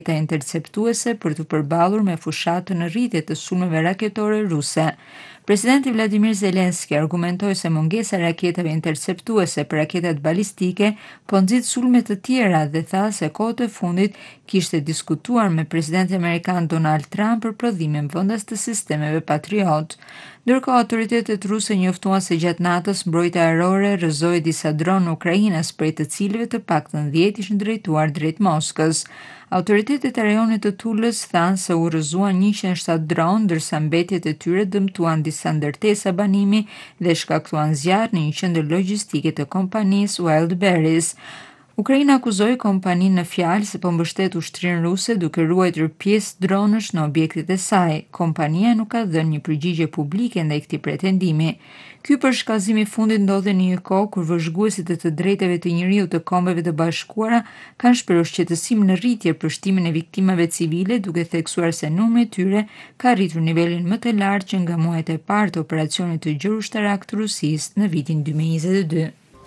të interceptuese për të përballur me fushatën në rritje të sulmeve raketore ruse. Presidenti Vladimir Zelenski argumentoi se mungesa e raketave interceptuese për raketat balistike po nxit sulme të tjera dhe tha se kohët e fundit kishte diskutuar me presidentin amerikan Donald Trump për prodhimin vendas të sistemeve Patriot. Ndërkohë, autoritetet ruse njoftuan se gjatë natës mbrojtja ajrore rrëzoi disa dronë në Ukrainas, prej të cilëve të paktën 10 ishin drejtuar drejt Moskës. Autoritetet e rajonit të Tulës thanë se u rrëzuan 107 dronë, ndërsa mbetjet e tyre dëmtuan disa ndërtesa banimi dhe shkaktuan zjarr në një qendër logjistike të kompanisë Wildberries. Ukraina akuzoi kompaninë në fjalë se po mbështet ushtrinë ruse duke ruajtur pjesë dronësh në objektet e saj. Kompania nuk ka dhënë një përgjigje publike ndaj këtij pretendimi. Ky përshkallëzim i fundit ndodhi në një kohë kur vëzhguesit e të drejtave të njeriut të Kombeve të Bashkuara kanë shprehur shqetësim në rritje për shtimin e viktimave civile, duke theksuar se numri i tyre ka arritur nivelin më të lartë që nga muajt e parë të operacionit të gjuar ushtarak të Rusisë në vitin 2022.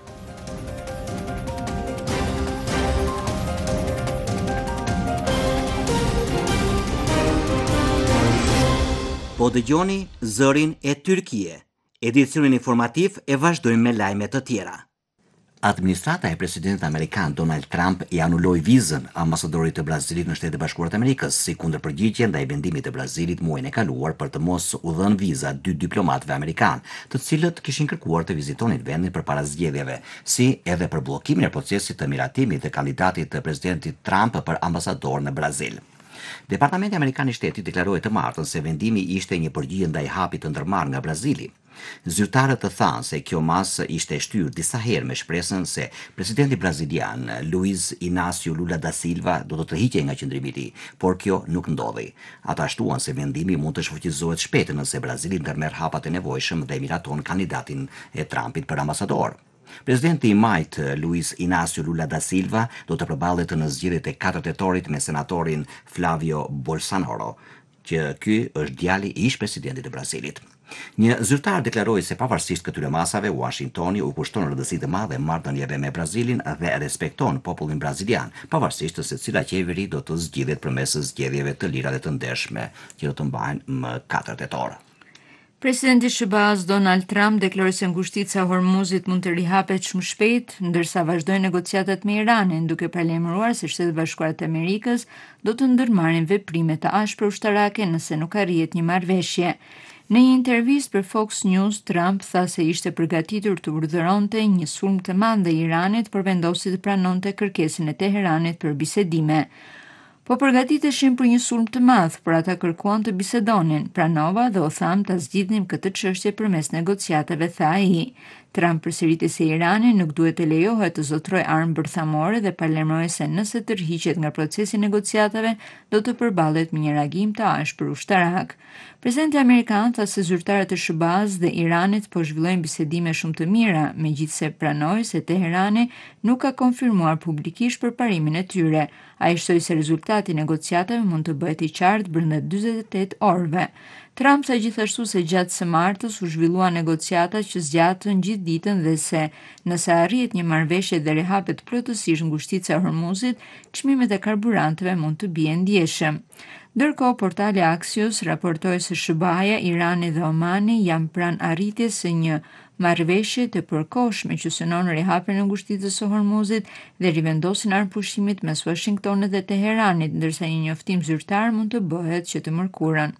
Po dëgjoni zërin e Tyrkie. Edicionin informativ e vazhdojmë me lajme të tjera. Administrata e presidentit amerikan Donald Trump i anuloi vizën ambasadorit të Brazilit në Shtetet e Bashkuara të Amerikës, si kundërpërgjigje ndaj vendimit të Brazilit muajin e kaluar për të mos u dhënë viza 2 diplomatëve amerikan, të cilët kishin kërkuar të vizitonin vendin përpara zgjedhjeve, si edhe për bllokimin e procesit të miratimit të kandidatit të presidentit Trump për ambasador në Brazil. Departamenti Amerikan i Shtetit deklaroi të martën se vendimi ishte një përgjigje ndaj hapit të ndërmarrë nga Brazili. Zyrtarët të thanë se kjo masë ishte shtyrë disa herë me shpresën se presidenti brazilian Luiz Inácio Lula da Silva do të tërhiqej nga qendrimi i tij, por kjo nuk ndodhi. Ata shtuan se vendimi mund të shfuqizohet shpejt nëse Brazili ndërmerr hapat e nevojshëm dhe miraton kandidatin e Trumpit për ambasador. Presidenti i majt Luiz Inácio Lula da Silva do të përballet në zgjedhjet e 4 tetorit me senatorin Flavio Bolsonaro, që ky është djali i ish presidentit të Brazilit. Një zyrtar deklaroi se pavarësisht këtyre masave, Washingtoni u kushton rëndësi të madhe marrëdhënieve me Brazilin dhe respekton popullin brazilian, pavarësisht se cila qeveri do të zgjidhet përmes zgjedhjeve të lira dhe të ndershme që do të mbahen më 4 tetor. Presidenti SBA-s Donald Trump deklaroi se ngushtica e Hormuzit mund të rihapet shumë shpejt, ndërsa vazhdojnë negociatat me Iranin, duke paralajmëruar se Shtetet Bashkuara të Amerikës do të ndërmarrin veprime të ashpra ushtarake nëse nuk arrihet një marrëveshje. Në një intervistë për Fox News, Trump tha se ishte përgatitur të urdhëronte një sulm të madh ndaj Iranit por vendosi të pranonte kërkesën e Teheranit për bisedime. Po përgatiteshin për një sulm të madh, por ata kërkuan të bisedonin. Pranova dhe u tham ta zgjidhnim këtë çështje përmes negociatave, tha ai. Trump përsëriti se Irani nuk duhet të lejohet të zotrojë armë bërthamore dhe paralajmëroi se nëse tërhiqet nga procesi i negociatave, do të përballet me një reagim të ashpër ushtarak. Presidenti amerikan tha se zyrtarët e SBA-s dhe Iranit po zhvillojnë bisedime shumë të mira, megjithse pranoi se Teherani nuk ka konfirmuar publikisht përparimin e tyre. Ai shtoi se rezultati i negociatave mund të bëhet i qartë brenda 48 orëve. Trump tha gjithashtu se gjatë së martës u zhvilluan negociata që zgjatën gjithë ditën dhe se nëse arrihet një marrëveshje dhe rihapet plotësisht ngushtica e Hormuzit, çmimet e karburanteve mund të bien ndjeshëm. Ndërkohë, portali Axios raportoi se SBA-ja, Irani dhe Omani janë pranë arritjes së një marrëveshje të përkohshme që synon rihapjen e ngushticës së Hormuzit dhe rivendosin armëpushimit mes Washingtonit dhe Teheranit, ndërsa një njoftim zyrtar mund të bëhet që të mërkurën.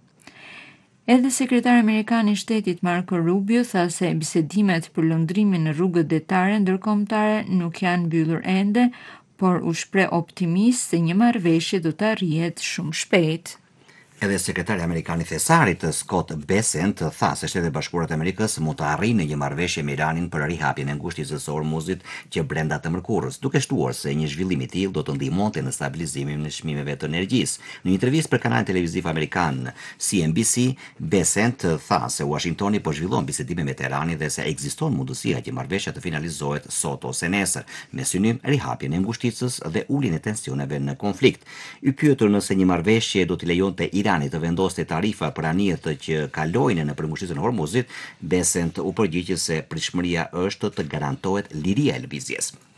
Edhe sekretari amerikan i shtetit Marco Rubio tha se bisedimet për lundrimin në rrugët detare ndërkombëtare nuk janë mbyllur ende, por u shpreh optimist se një marrëveshje do të arrihet shumë shpejt. Edhe sekretari amerikan i thesarit Scott Bessent tha se Shtetet e Bashkuara të Amerikës mund të arrijnë një marrëveshje me Iranin për rihapjen e ngushticës së Hormuzit që brenda të mërkurës, duke shtuar se një zhvillim i tillë do të ndihmonte në stabilizimin e çmimeve të energjisë. Në një intervistë për kanalin televiziv amerikan CNBC, Bessent tha se Washingtoni po zhvillon bisedime me Teheranin dhe se ekziston mundësia që marrëveshja të finalizohet sot ose nesër, me synim rihapjen e ngushticës dhe uljen e tensioneve në konflikt. I pyetur nëse një marrëveshje do t'i lejonte Irani të vendoste tarifa për anijet që kalojnë në ngushticën e Hormuzit, Bessent u përgjigj se pritshmëria është të garantohet liria e lëvizjes.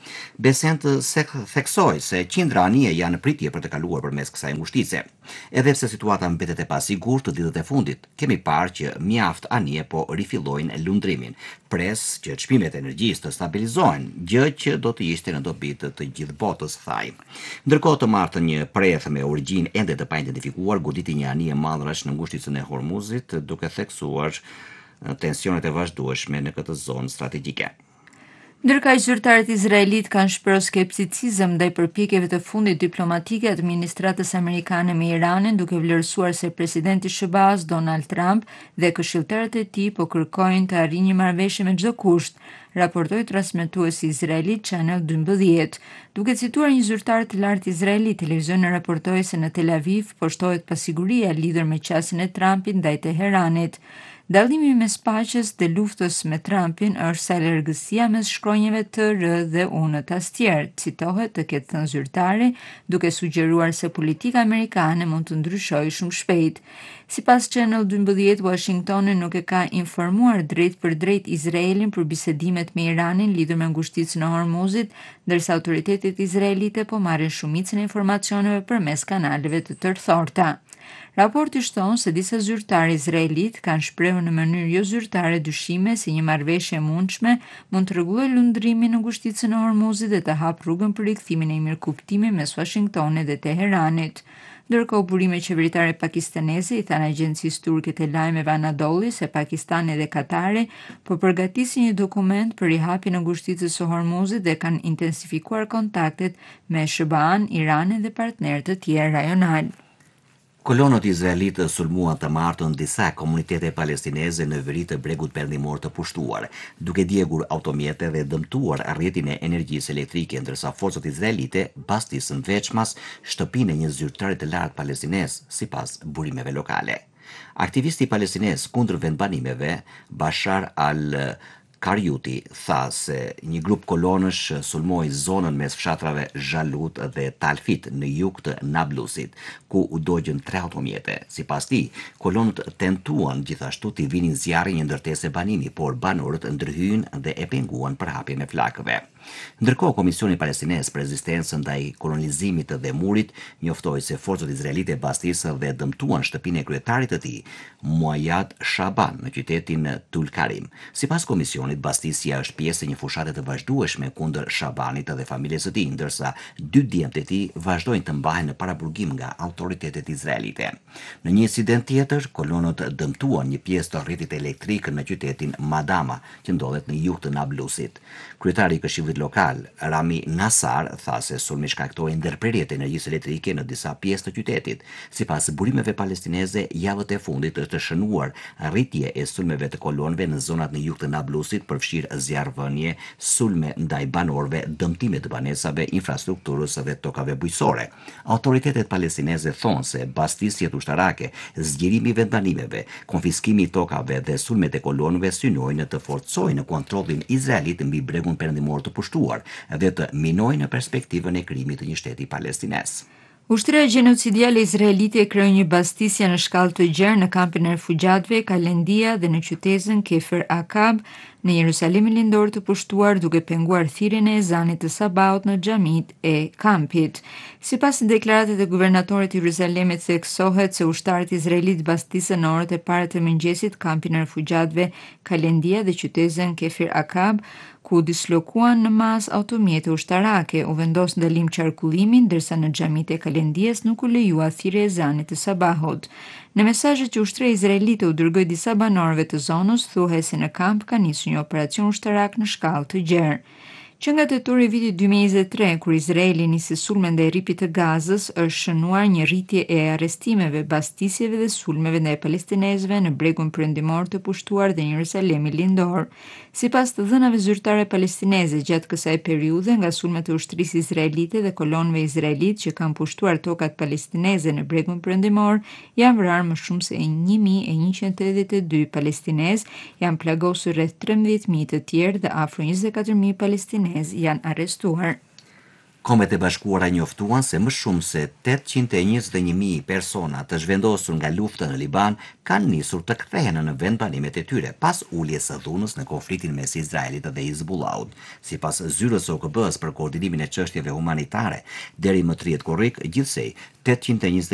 Besent theksoi se qindra anije janë pritje për të kaluar përmes kësaj ngushtice. Edhe pse situata mbetet e pasigurt të ditët e fundit, kemi parë që mjaft anije po rifillojnë lundrimin, pres që çmimet e energjisë të stabilizohen, gjë që do të ishte në dobi të gjithë botës, thaj. Ndërkohë të martën një preth me origjinë ende të paidentifikuar goditi një anije madhrash në ngushticën e Hormuzit, duke theksuar tensionet e vazhdueshme në këtë zonë strategjike. Ndërkaq zyrtarët izraelit kanë shprehur skepticizëm ndaj përpjekjeve të fundit diplomatike të administratës amerikane me Iranin, duke vlerësuar se presidenti shëbaz Donald Trump dhe këshilltarët e tij po kërkojnë të arrijnë një marrëveshje me çdo kusht, raportoi transmetuesi izraelit Channel 12. Duke cituar një zyrtar të lartë izraelit, televizioni raportoi se në Tel Aviv po shtohet pasiguria lidhur me qasjen e Trumpit ndaj Teheranit. Dallimi mes paqes dhe luftës me Trumpin është sa largësia mes shkronjave të R dhe U në tastier, citohet të ketë thënë zyrtari, duke sugjeruar se politika amerikane mund të ndryshojë shumë shpejt. Sipas Channel 12, Washingtoni nuk e ka informuar drejt për drejt Izraelin për bisedimet me Iranin lidhur me ngushticën e Hormuzit, ndërsa autoritetet izraelite po marrin shumicën e informacioneve përmes kanaleve të tërthorta. Raporti shton se disa zyrtarë izraelit kanë shprehur në mënyrë jo zyrtare dyshime se një marrëveshje e mundshme mund të rregullojë lundrimin në ngushticën e Hormuzit dhe të hapë rrugën për rikthimin e një mirëkuptimi mes Washingtonit dhe Teheranit. Ndërkohë burime qeveritare pakistaneze i thanë agjencisë turke të lajmeve Anadolu se Pakistani dhe Katari po përgatisin një dokument për rihapjen e ngushticës së Hormuzit dhe kanë intensifikuar kontaktet me SBA-n, Iranin dhe partnerë të tjerë rajonal. Kolonët izraelitë sulmuan të martën disa komunitete palestineze në veri të bregut perëndimor të pushtuar, duke djegur automjete dhe dëmtuar rrjetin e energjisë elektrike, ndërsa forcat izraelite mbastisën veçmas shtëpinë e një zyrtari të lartë palestinez, sipas burimeve lokale. Aktivisti palestinez kundër vendbanimeve, Bashar al-Karyuti, tha se një grup kolonësh sulmoi zonën mes fshatrave Jalut dhe Talfit në jug të Nablusit, ku u dogjën 3 automjete. Sipas tij, kolonët tentuan gjithashtu të vinin zjarri një ndërtesë banimi, por banorët ndërhyen dhe e penguan për hapjen e flakëve. Ndërkohë, Komisioni Palestinez për Rezistencën ndaj kolonizimit dhe murit njoftoi se forcat izraelite mbastisën dhe dëmtuan shtëpinë e kryetarit të tij, Muayyad Shaban, në qytetin Tulkarim. Sipas komisionit, mbastisja është pjesë e një fushate të vazhdueshme kundër Shabanit dhe familjes së tij, ndërsa 2 djemtë e tij vazhdojnë të mbahen në paraburgim nga autoritetet izraelite. Në një incident tjetër, kolonët dëmtuan një pjesë të rrjetit elektrik në qytetin Madama, që ndodhet në jug të Nablusit. Kryetari i Këshillit lokal, Rami Nasar, tha se sulmi shkaktoi ndërprerje të energjisë elektrike në disa pjesë të qytetit. Sipas burimeve palestineze, javët e fundit është shënuar rritje e sulmeve të kolonëve në zonat në jug të Nablusit, përfshirë zjarrvënie, sulme ndaj banorëve, dëmtime të banesave, infrastrukturës dhe tokave bujqësore. Autoritetet palestineze thonë se mbastisjet ushtarake, zgjerimi i vendbanimeve, konfiskimi i tokave dhe sulmet e kolonëve synojnë të forcojnë kontrollin izraelit mbi bregun perëndimor të pushtuar dhe të minojnë në perspektivën e krijimit të një shteti palestinez. Ushtria gjenocidiale izraelite e krijoi një mbastisje në shkallë të gjerë në kampin e refugjatëve Kalendia dhe në qytetin Kefir Akab në Jerusalemin lindor të pushtuar, duke penguar thirrjen e ezanit të sabahut në xhamit e kampit. Sipas deklaratet e guvernatorit të Jerusalemit, theksohet se ushtarët izraelit mbastisën në orët e para të mëngjesit kampin e refugjatëve Kalendia dhe qytetin Kefir Akab, ku dislokuan në mas automjete ushtarake, u vendos ndalim qarkullimi, ndërsa në xhamit e Kalendias nuk u lejua thirrja e ezanit të sabahut. Në mesazhet që ushtria izraelite u dërgoi disa banorëve të zonës, thuhej se në kamp ka nisur një operacion ushtarak në shkallë të gjerë. Që nga tetori i vitit 2023, kur Izraeli nisi sulme ndaj rripit të Gazës, është shënuar një rritje e arrestimeve, mbastisjeve dhe sulmeve ndaj palestinezëve në bregun perëndimor të pushtuar dhe në Jerusalemin lindor. Sipas të dhënave zyrtare palestineze, gjatë kësaj periudhe, nga sulmet e ushtrisë izraelite dhe kolonëve izraelite që kanë pushtuar tokat palestineze në bregun perëndimor, janë vrarë më shumë se 1182 palestinezë, janë plagosur rreth 13.000 të tjerë dhe afro 24.000 palestinezë janë arrestuar. Kombet e Bashkuara njoftuan se më shumë se 821.000 persona të zhvendosur nga lufta në Liban kanë nisur të kthehen në vendbanimet e tyre pas uljes së dhunës në konfliktin mes Izraelit dhe Hizbullahut. Sipas zyrës së OKB-s për koordinimin e çështjeve humanitare, deri më 30 korrik, gjithsej 820